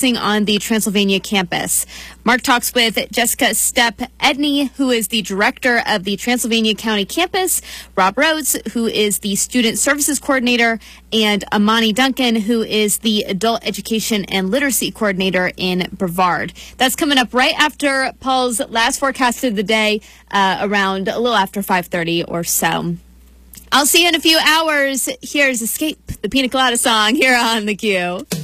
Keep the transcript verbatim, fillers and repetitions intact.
focusing on the Transylvania campus. Mark talks with Jessica Stepp Edney, who is the director of the Transylvania County campus, Rob Rhodes, who is the student services coordinator, and Amani Duncan, who is the adult education and literacy coordinator in Brevard. That's coming up right after Paul's last forecast of the day, uh, around a little after five thirty or so. I'll see you in a few hours. Here's Escape, the Pina Colada song here on The Q.